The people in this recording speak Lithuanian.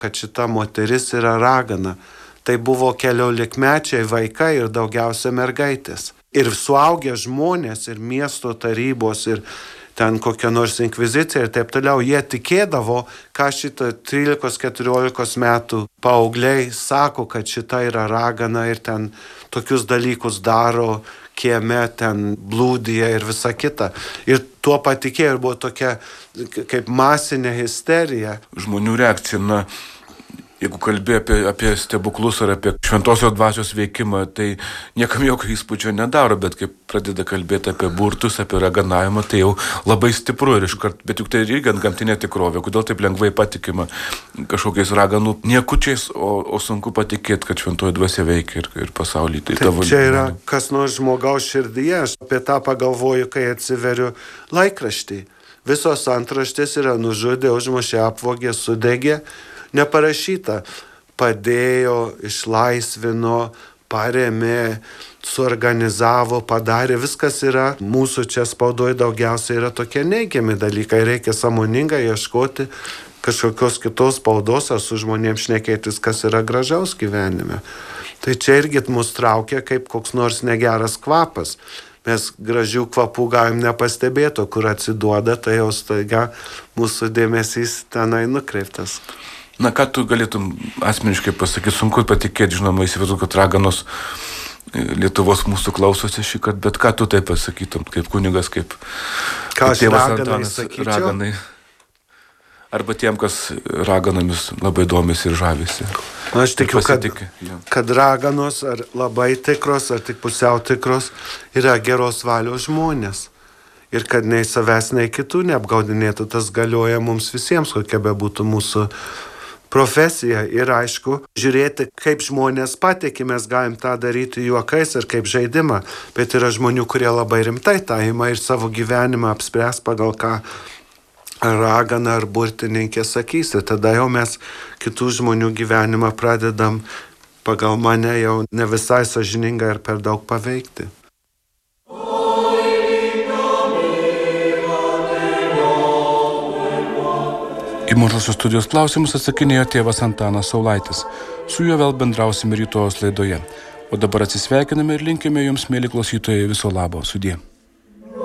kad šita moteris yra ragana. Tai buvo 14-mečiai vaikai ir daugiausia mergaitės. Ir suaugę žmonės, ir miesto tarybos, ir ten kokia nors inkvizicija ir taip toliau, jie tikėdavo, ką šitą 13-14 metų paaugliai sako, kad šita yra ragana ir ten tokius dalykus daro, kieme ten blūdija ir visa kita. Ir tuo patikėjo ir buvo tokia kaip masinė histerija. Žmonių reakcija, jeigu kalbė apie stebuklus ar apie šventosios dvasios veikimą, tai niekam jokio įspūdžio nedaro, bet kai pradeda kalbėti apie burtus, apie raganavimą, tai jau labai stipru ir iškart, bet juk tai irgi antgamtinė tikrovė, kodėl taip lengvai patikima kažkokiais raganų niekučiais, o sunku patikėti, kad šventoji dvasia veikia ir pasaulyje. Tai čia yra kas nors žmogaus širdyje, aš apie tą pagalvoju, kai atsiveriu laikraštį. Visos antraštės yra nužudė, užmušė, apvogė, sudegė. Neparašyta, padėjo, išlaisvino, paremė, suorganizavo, padarė, viskas yra, mūsų čia spaudoje daugiausiai yra tokie neigiami dalykai, reikia sąmoningai ieškoti kažkokios kitos spaudos ar su žmonėms šnekėtis, kas yra gražaus gyvenime. Tai čia irgi mus traukia kaip koks nors negeras kvapas. Mes gražių kvapų galim nepastebėti, kur atsiduoda, tai jau staiga mūsų dėmesys tenai nukreiptas. Ką tu galėtum asmeniškai pasakyti, sunku patikėti, žinoma, įsivaizduoju, kad raganos Lietuvos mūsų klausosi šį kartą, bet ką tu tai pasakytum, kaip kunigas, kaip tėvas Antanas raganai? Arba tiem, kas raganomis labai domisi ir žavisi. Aš tikiu, kad raganos ar labai tikros, ar tik pusiau tikros yra geros valios žmonės. Ir kad nei savęs, nei kitų neapgaudinėtų, tas galioja mums visiems, kokia bebūtų mūsų profesija. Ir aišku, žiūrėti, kaip žmonės patiki, mes galim tą daryti juokais ir kaip žaidimą, bet yra žmonių, kurie labai rimtai tą ima ir savo gyvenimą apspręs pagal ką ragana ar burtininkė sakysi. Tada jau mes kitų žmonių gyvenimą pradedam pagal mane jau ne visai sąžiningai ir per daug paveikti. Į Mažosios studijos klausimus atsakinėjo tėvas Antanas Saulaitis. Su juo vėl bendrausime rytojos laidoje. O dabar atsisveikiname ir linkime jums, mieli klausytojai, viso labo. Sudie.